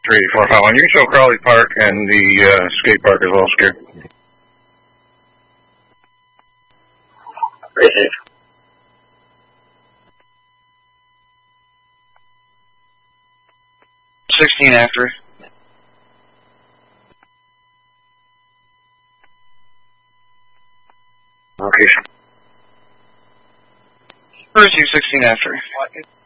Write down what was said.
38451. You can show Crowley Park and the skate park as well, Scare. Great. 16 after. Location. Where is you 16 after?